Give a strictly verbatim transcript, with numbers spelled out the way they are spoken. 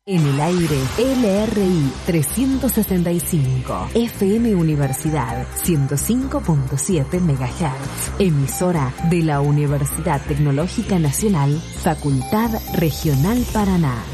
En el aire, L R I trescientos sesenta y cinco, F M Universidad ciento cinco punto siete megahertz, emisora de la Universidad Tecnológica Nacional, Facultad Regional Paraná.